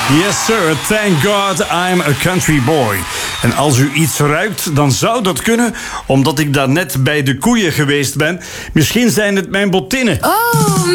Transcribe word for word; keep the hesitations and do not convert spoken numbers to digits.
Yes sir, thank God I'm a country boy. En als u iets ruikt, dan zou dat kunnen, omdat ik daar net bij de koeien geweest ben. Misschien zijn het mijn bottinnen. Oh.